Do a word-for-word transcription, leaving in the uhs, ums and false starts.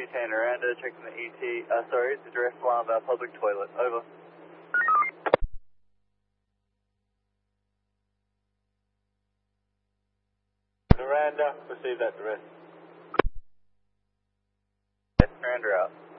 ten Miranda, checking the E T, uh, sorry, the direct line about public toilet. Over. Miranda, receive that direct. Miranda out.